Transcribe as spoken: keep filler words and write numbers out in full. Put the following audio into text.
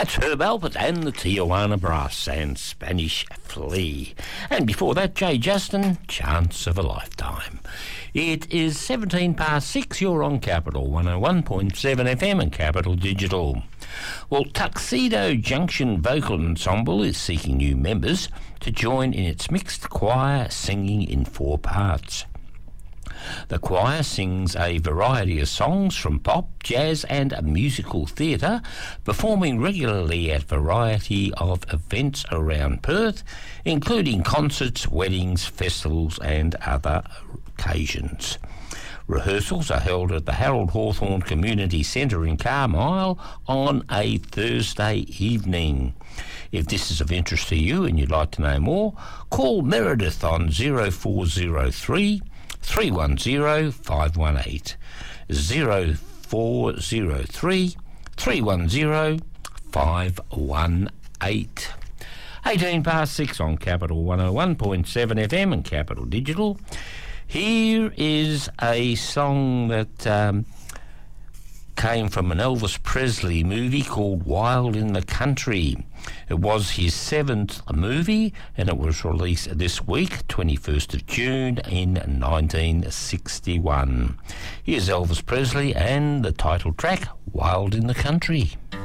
That's Herb Alpert and the Tijuana Brass and Spanish Flea. And before that, Jay Justin, Chance of a Lifetime. It is seventeen past six. You're on Capital one oh one point seven F M and Capital Digital. Well, Tuxedo Junction Vocal Ensemble is seeking new members to join in its mixed choir singing in four parts. The choir sings a variety of songs from pop, jazz and musical theatre, performing regularly at a variety of events around Perth, including concerts, weddings, festivals and other occasions. Rehearsals are held at the Harold Hawthorne Community Centre in Carmyle on a Thursday evening. If this is of interest to you and you'd like to know more, call Meredith on zero four zero three, three one zero, five one eight, zero four zero three, three one zero, five one eight. eighteen past six on Capital one oh one point seven F M and Capital Digital. Here is a song that um, came from an Elvis Presley movie called Wild in the Country. It was his seventh movie and it was released this week, twenty-first of June in nineteen sixty-one. Here's Elvis Presley and the title track, Wild in the Country.